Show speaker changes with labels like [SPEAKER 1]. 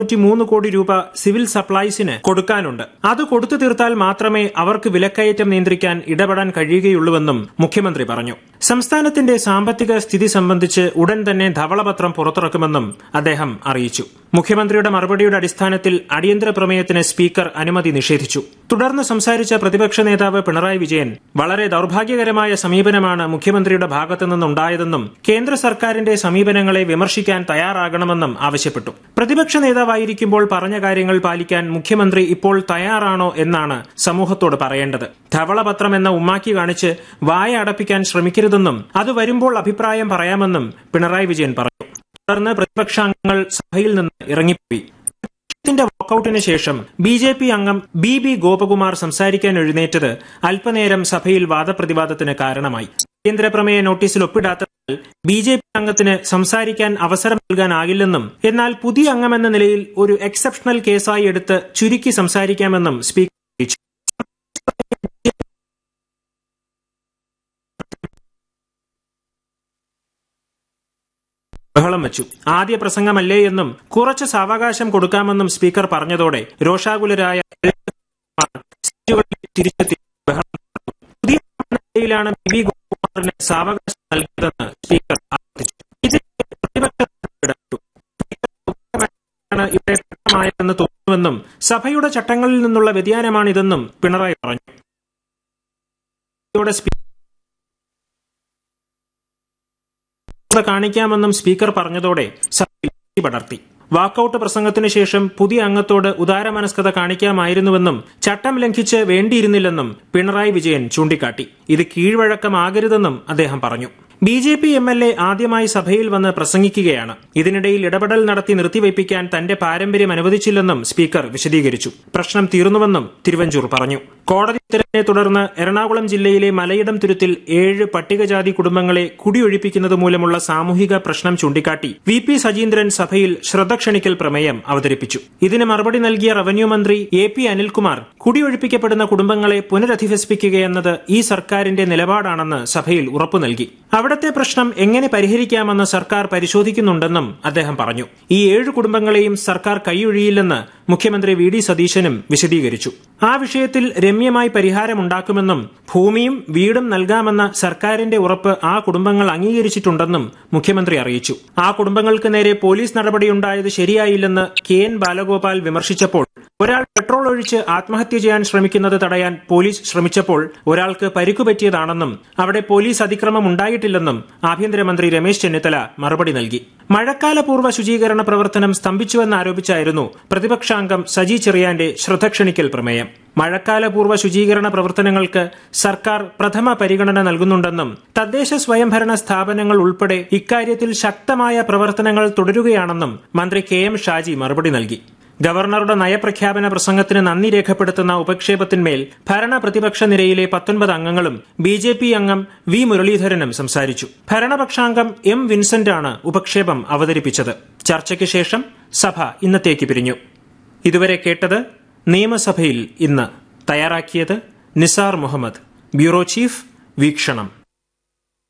[SPEAKER 1] 3 കോടി രൂപ സിവിൽ സപ്ലൈസിന് കൊടുക്കാനുണ്ട്. അത് കൊടുത്തു തീർത്താൽ മാത്രമേ അവർക്ക് വിലക്കയറ്റം നിയന്ത്രിക്കാൻ ഇടപെടാൻ കഴിയുകയുള്ളൂവെന്നും മുഖ്യമന്ത്രി പറഞ്ഞു. സംസ്ഥാനത്തിന്റെ സാമ്പത്തിക സ്ഥിതി സംബന്ധിച്ച് ഉടൻ തന്നെ ധവളപത്രം പുറത്തിറക്കുമെന്നും അദ്ദേഹം അറിയിച്ചു. മുഖ്യമന്ത്രിയുടെ മറുപടിയുടെ അടിസ്ഥാനത്തിൽ അടിയന്തര പ്രമേയത്തിന് സ്പീക്കർ അനുമതി നിഷേധിച്ചു. തുടർന്ന് സംസാരിച്ച പ്രതിപക്ഷ നേതാവ് പിണറായി വിജയൻ വളരെ ദൌർഭാഗ്യകരമായ സമീപനമാണ് മുഖ്യമന്ത്രിയുടെ ഭാഗത്തുനിന്നുണ്ടായതെന്നും കേന്ദ്ര സർക്കാരിന്റെ സമീപനങ്ങളെ വിമർശിക്കാൻ തയ്യാറാകണമെന്നും ആവശ്യപ്പെട്ടു. പ്രതിപക്ഷ നേതാവായിരിക്കുമ്പോൾ പറഞ്ഞ കാര്യങ്ങൾ പാലിക്കാൻ മുഖ്യമന്ത്രി ഇപ്പോൾ തയ്യാറാണോ എന്നാണ് സമൂഹത്തോട് പറയേണ്ടത്. ധവളപത്രം എന്ന ഉമ്മാക്കി കാണിച്ച് വായ അടപ്പിക്കാൻ ശ്രമിക്കരുതെന്നും അത് വരുമ്പോൾ അഭിപ്രായം പറയാമെന്നും പിണറായി വിജയൻ പറഞ്ഞു. തുടർന്ന് പ്രതിപക്ഷാംഗങ്ങൾ സഭയിൽ നിന്ന് ഇറങ്ങിപ്പോയി. ത്തിന്റെ വാക്കൌട്ടിന് ശേഷം ബി.ജെ.പി. അംഗം ബി ഗോപകുമാർ സംസാരിക്കാൻ എഴുന്നേറ്റത് അല്പനേരം സഭയിൽ വാദപ്രതിവാദത്തിന് കാരണമായി. അടിയന്തര പ്രമേയ നോട്ടീസിൽ ഒപ്പിടാത്തതിനാൽ ബി.ജെ.പി. അംഗത്തിന് സംസാരിക്കാൻ അവസരം നൽകാനാകില്ലെന്നും എന്നാൽ പുതിയ അംഗമെന്ന നിലയിൽ ഒരു എക്സെപ്ഷണൽ കേസായി എടുത്ത് ചുരുക്കി സംസാരിക്കാമെന്നും സ്പീക്കർ അറിയിച്ചു. ബഹളം വച്ചു. ആദ്യ പ്രസംഗമല്ലേ എന്നും കുറച്ച് സാവകാശം കൊടുക്കാമെന്നും സ്പീക്കർ പറഞ്ഞതോടെ രോഷാകുലരായ തിരിച്ചെത്തി ബഹളം. പുതിയ നിലയിലാണ് ബി ഗോപകുമാറിന് സാവകാശം നൽകിയതെന്ന് സ്പീക്കർ ആവർത്തിച്ചു. ഇവിടെ ഘട്ടമായെന്ന് തോന്നുന്നുവെന്നും സഭയുടെ ചട്ടങ്ങളിൽ നിന്നുള്ള വ്യതിയാനമാണിതെന്നും പിണറായി പറഞ്ഞു. കാണിക്കാമെന്നും സ്പീക്കർ പറഞ്ഞതോടെ സഭയിൽ പടർത്തി. വാക്കൌട്ട് പ്രസംഗത്തിനു ശേഷം പുതിയ അംഗത്തോട് ഉദാരമനസ്കത കാണിക്കാമായിരുന്നുവെന്നും ചട്ടം ലംഘിച്ച് വേണ്ടിയിരുന്നില്ലെന്നും പിണറായി വിജയൻ ചൂണ്ടിക്കാട്ടി. ഇത് കീഴ്വഴക്കമാകരുതെന്നും അദ്ദേഹം പറഞ്ഞു. ബി.ജെ.പി. എം.എൽ.എ. ആദ്യമായി സഭയിൽ വന്ന് പ്രസംഗിക്കുകയാണ്. ഇതിനിടയിൽ ഇടപെടൽ നടത്തി നിർത്തിവയ്പ്പിക്കാൻ തന്റെ പാരമ്പര്യം അനുവദിച്ചില്ലെന്നും സ്പീക്കർ വിശദീകരിച്ചു. പ്രശ്നം തീർന്നുവെന്നും തിരുവഞ്ചൂർ പറഞ്ഞു. കോടതി ഉത്തരവിനെ തുടർന്ന് എറണാകുളം ജില്ലയിലെ മലയിടം തുരുത്തിൽ 7 പട്ടികജാതി കുടുംബങ്ങളെ കുടിയൊഴിപ്പിക്കുന്നത് മൂലമുള്ള സാമൂഹിക പ്രശ്നം ചൂണ്ടിക്കാട്ടി വി.പി. സജീന്ദ്രൻ സഭയിൽ ശ്രദ്ധ ക്ഷണിക്കൽ പ്രമേയം അവതരിപ്പിച്ചു. ഇതിന് മറുപടി നൽകിയ റവന്യൂ മന്ത്രി എ.പി. അനിൽകുമാർ കുടിയൊഴിപ്പിക്കപ്പെടുന്ന കുടുംബങ്ങളെ പുനരധിവസിപ്പിക്കുകയെന്നത് ഈ സർക്കാരിന്റെ നിലപാടാണെന്ന് സഭയിൽ ഉറപ്പു നൽകി. അവിടത്തെ പ്രശ്നം എങ്ങനെ പരിഹരിക്കാമെന്ന് സർക്കാർ പരിശോധിക്കുന്നുണ്ടെന്നും അദ്ദേഹം പറഞ്ഞു. ഈ 7 കുടുംബങ്ങളെയും സർക്കാർ കൈയൊഴിയില്ലെന്ന് മുഖ്യമന്ത്രി വി.ഡി. സതീശനും വിശദീകരിച്ചു. ആ വിഷയത്തിൽ രമ്യമായി പരിഹാരമുണ്ടാക്കുമെന്നും ഭൂമിയും വീടും നൽകാമെന്ന സർക്കാരിന്റെ ഉറപ്പ് ആ കുടുംബങ്ങൾ അംഗീകരിച്ചിട്ടുണ്ടെന്നും മുഖ്യമന്ത്രി അറിയിച്ചു. ആ കുടുംബങ്ങൾക്ക് നേരെ പോലീസ് നടപടിയുണ്ടായത് ശരിയായില്ലെന്ന് കെ.എൻ. ബാലഗോപാൽ വിമർശിച്ചപ്പോൾ ഒരാൾ പെട്രോൾ ഒഴിച്ച് ആത്മഹത്യ ചെയ്യാൻ ശ്രമിക്കുന്നത് തടയാൻ പോലീസ് ശ്രമിച്ചപ്പോൾ ഒരാൾക്ക് പരിക്കുപറ്റിയതാണെന്നും അവിടെ പോലീസ് അതിക്രമം ഉണ്ടായിട്ടില്ലെന്നും ആഭ്യന്തരമന്ത്രി രമേശ് ചെന്നിത്തല മറുപടി നൽകി. മഴക്കാലപൂർവ്വ ശുചീകരണ പ്രവർത്തനം സ്തംഭിച്ചുവെന്നാരോപിച്ചായിരുന്നു പ്രതിപക്ഷാംഗം സജി ചെറിയാന്റെ ശ്രദ്ധ ക്ഷണിക്കൽ പ്രമേയം. മഴക്കാലപൂർവ്വ ശുചീകരണ പ്രവർത്തനങ്ങൾക്ക് സർക്കാർ പ്രഥമ പരിഗണന നൽകുന്നുണ്ടെന്നും തദ്ദേശ സ്വയംഭരണ സ്ഥാപനങ്ങൾ ഉൾപ്പെടെ ഇക്കാര്യത്തിൽ ശക്തമായ പ്രവർത്തനങ്ങൾ തുടരുകയാണെന്നും മന്ത്രി കെ.എം. ഷാജി മറുപടി നൽകി. ഗവർണറുടെ നയപ്രഖ്യാപന പ്രസംഗത്തിന് നന്ദി രേഖപ്പെടുത്തുന്ന ഉപക്ഷേപത്തിന്മേൽ ഭരണ പ്രതിപക്ഷ നിരയിലെ 19 അംഗങ്ങളും ബി.ജെ.പി. അംഗം വി. മുരളീധരനും സംസാരിച്ചു. ഭരണപക്ഷാംഗം എം. വിൻസെന്റാണ് ഉപക്ഷേപം അവതരിപ്പിച്ചത്. ചർച്ചയ്ക്ക് ശേഷം സഭ ഇന്നത്തേക്ക് പിരിഞ്ഞു. ഇതുവരെ കേട്ടത് നിയമസഭയിൽ ഇന്ന്. തയ്യാറാക്കിയത് നിസാർ മുഹമ്മദ്. ബ്യൂറോ ചീഫ്, വീക്ഷണം.